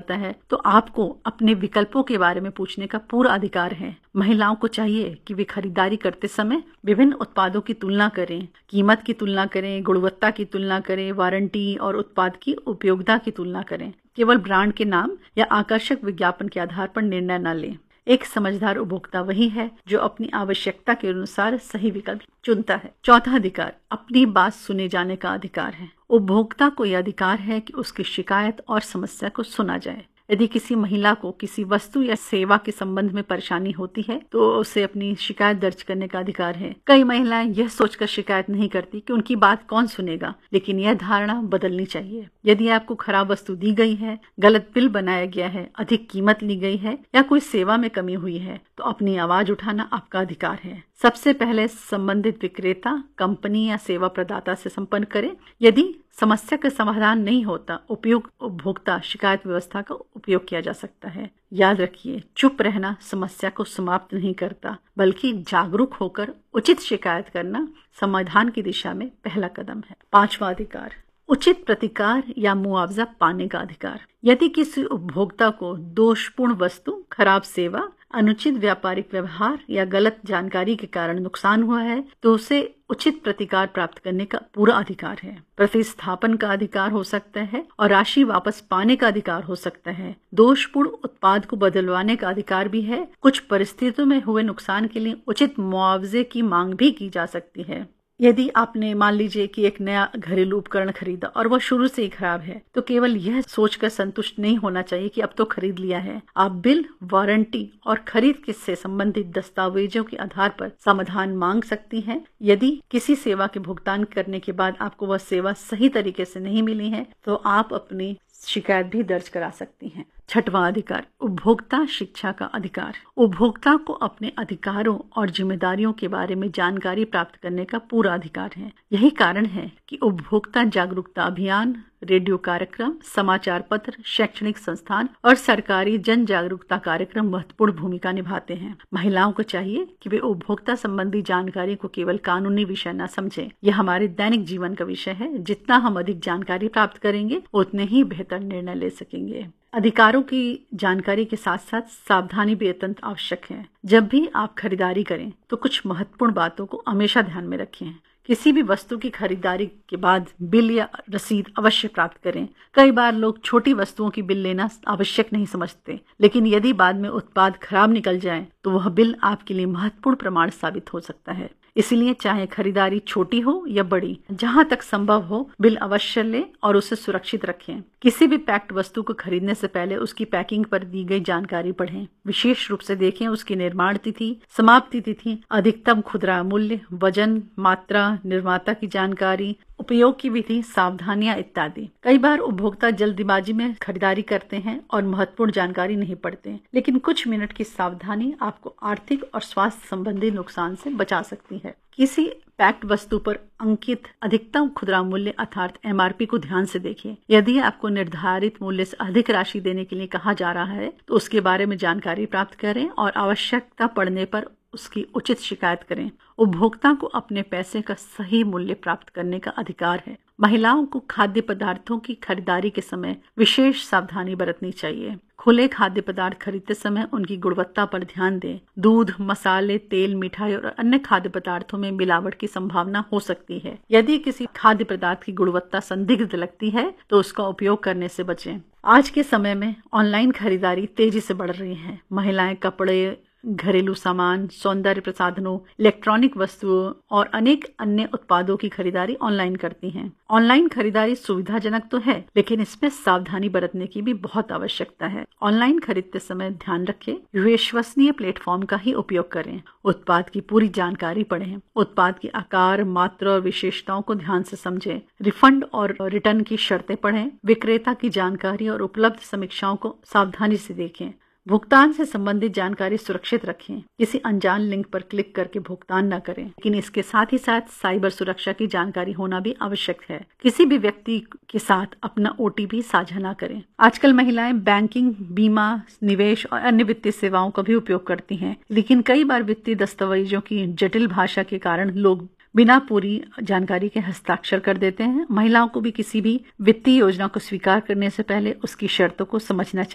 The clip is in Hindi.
करता है तो आपको अपने विकल्पों के बारे में पूछने का पूरा अधिकार है। महिलाओं को चाहिए कि वे खरीदारी करते समय विभिन्न उत्पादों की तुलना करें, कीमत की तुलना करें, गुणवत्ता की तुलना करें, वारंटी और उत्पाद की उपयोगिता की तुलना करें। केवल ब्रांड के नाम या आकर्षक विज्ञापन के आधार पर निर्णय न लें। एक समझदार उपभोक्ता वही है जो अपनी आवश्यकता के अनुसार सही विकल्प चुनता है। चौथा अधिकार, अपनी बात सुने जाने का अधिकार है। उपभोक्ता को यह अधिकार है कि उसकी शिकायत और समस्या को सुना जाए। यदि किसी महिला को किसी वस्तु या सेवा के संबंध में परेशानी होती है तो उसे अपनी शिकायत दर्ज करने का अधिकार है। कई महिलाएं यह सोचकर शिकायत नहीं करती कि उनकी बात कौन सुनेगा, लेकिन यह धारणा बदलनी चाहिए। यदि आपको खराब वस्तु दी गई है, गलत बिल बनाया गया है, अधिक कीमत ली गई है या कोई सेवा में कमी हुई है तो अपनी आवाज उठाना आपका अधिकार है। सबसे पहले संबंधित विक्रेता, कंपनी या सेवा प्रदाता से संपर्क करें। यदि समस्या का समाधान नहीं होता, उपयुक्त उपभोक्ता शिकायत व्यवस्था का उपयोग किया जा सकता है। याद रखिए, चुप रहना समस्या को समाप्त नहीं करता, बल्कि जागरूक होकर उचित शिकायत करना समाधान की दिशा में पहला कदम है। पांचवा अधिकार, उचित प्रतिकार या मुआवजा पाने का अधिकार। यदि किसी उपभोक्ता को दोषपूर्ण वस्तु, खराब सेवा, अनुचित व्यापारिक व्यवहार या गलत जानकारी के कारण नुकसान हुआ है तो उसे उचित प्रतिकार प्राप्त करने का पूरा अधिकार है। प्रतिस्थापन का अधिकार हो सकता है और राशि वापस पाने का अधिकार हो सकता है। दोषपूर्ण उत्पाद को बदलवाने का अधिकार भी है। कुछ परिस्थितियों में हुए नुकसान के लिए उचित मुआवजे की मांग भी की जा सकती है। यदि आपने मान लीजिए कि एक नया घरेलू उपकरण खरीदा और वह शुरू से ही खराब है तो केवल यह सोचकर संतुष्ट नहीं होना चाहिए कि अब तो खरीद लिया है। आप बिल, वारंटी और खरीद से संबंधित दस्तावेजों के आधार पर समाधान मांग सकती हैं। यदि किसी सेवा के भुगतान करने के बाद आपको वह सेवा सही तरीके से नहीं मिली है तो आप अपनी शिकायत भी दर्ज करा सकती हैं। छठवां अधिकार, उपभोक्ता शिक्षा का अधिकार। उपभोक्ता को अपने अधिकारों और जिम्मेदारियों के बारे में जानकारी प्राप्त करने का पूरा अधिकार है। यही कारण है कि उपभोक्ता जागरूकता अभियान, रेडियो कार्यक्रम, समाचार पत्र, शैक्षणिक संस्थान और सरकारी जन जागरूकता कार्यक्रम महत्वपूर्ण भूमिका निभाते हैं। महिलाओं को चाहिए कि वे उपभोक्ता संबंधी जानकारी को केवल कानूनी विषय न समझें। यह हमारे दैनिक जीवन का विषय है। जितना हम अधिक जानकारी प्राप्त करेंगे उतने ही बेहतर निर्णय ले सकेंगे। अधिकारों की जानकारी के साथ साथ सावधानी भी अत्यंत आवश्यक है। जब भी आप खरीदारी करें तो कुछ महत्वपूर्ण बातों को हमेशा ध्यान में रखें। किसी भी वस्तु की खरीदारी के बाद बिल या रसीद अवश्य प्राप्त करें। कई बार लोग छोटी वस्तुओं की बिल लेना आवश्यक नहीं समझते, लेकिन यदि बाद में उत्पाद खराब निकल जाए तो वह बिल आपके लिए महत्वपूर्ण प्रमाण साबित हो सकता है। इसलिए चाहे खरीदारी छोटी हो या बड़ी, जहां तक संभव हो बिल अवश्य लें और उसे सुरक्षित रखें। किसी भी पैक्ड वस्तु को खरीदने से पहले उसकी पैकिंग पर दी गई जानकारी पढ़ें। विशेष रूप से देखें उसकी निर्माण तिथि, समाप्ति तिथि, अधिकतम खुदरा मूल्य, वजन, मात्रा, निर्माता की जानकारी, उपयोग की विधि, सावधानियां इत्यादि। कई बार उपभोक्ता जल्दबाजी में खरीदारी करते हैं और महत्वपूर्ण जानकारी नहीं पढ़ते, लेकिन कुछ मिनट की सावधानी आपको आर्थिक और स्वास्थ्य संबंधी नुकसान से बचा सकती है। किसी पैक्ड वस्तु पर अंकित अधिकतम खुदरा मूल्य अर्थात एमआरपी को ध्यान से देखें। यदि आपको निर्धारित मूल्य से अधिक राशि देने के लिए कहा जा रहा है तो उसके बारे में जानकारी प्राप्त करें और आवश्यकता पड़ने पर उसकी उचित शिकायत करें। उपभोक्ता को अपने पैसे का सही मूल्य प्राप्त करने का अधिकार है। महिलाओं को खाद्य पदार्थों की खरीदारी के समय विशेष सावधानी बरतनी चाहिए। खुले खाद्य पदार्थ खरीदते समय उनकी गुणवत्ता पर ध्यान दें। दूध, मसाले, तेल, मिठाई और अन्य खाद्य पदार्थों में मिलावट की संभावना हो सकती है। यदि किसी खाद्य पदार्थ की गुणवत्ता संदिग्ध लगती है तो उसका उपयोग करने से बचें। आज के समय में ऑनलाइन खरीदारी तेजी से बढ़ रही है। महिलाएं कपड़े, घरेलू सामान, सौंदर्य प्रसाधनों, इलेक्ट्रॉनिक वस्तुओं और अनेक अन्य उत्पादों की खरीदारी ऑनलाइन करती हैं। ऑनलाइन खरीदारी सुविधाजनक तो है, लेकिन इसमें सावधानी बरतने की भी बहुत आवश्यकता है। ऑनलाइन खरीदते समय ध्यान रखें, विश्वसनीय प्लेटफॉर्म का ही उपयोग करें। उत्पाद की पूरी जानकारी पढ़ें। उत्पाद के आकार, मात्रा और विशेषताओं को ध्यान से समझें। रिफंड और रिटर्न की शर्तें पढ़ें। विक्रेता की जानकारी और उपलब्ध समीक्षाओं को सावधानी से देखें। भुगतान से संबंधित जानकारी सुरक्षित रखें। किसी अनजान लिंक पर क्लिक करके भुगतान न करें, लेकिन इसके साथ ही साथ साइबर सुरक्षा की जानकारी होना भी आवश्यक है। किसी भी व्यक्ति के साथ अपना ओटीपी साझा न करें। आजकल महिलाएं बैंकिंग, बीमा, निवेश और अन्य वित्तीय सेवाओं का भी उपयोग करती हैं, लेकिन कई बार वित्तीय दस्तावेजों की जटिल भाषा के कारण लोग बिना पूरी जानकारी के हस्ताक्षर कर देते हैं। महिलाओं को भी किसी भी वित्तीय योजना को स्वीकार करने से पहले उसकी शर्तों को समझना चाहिए।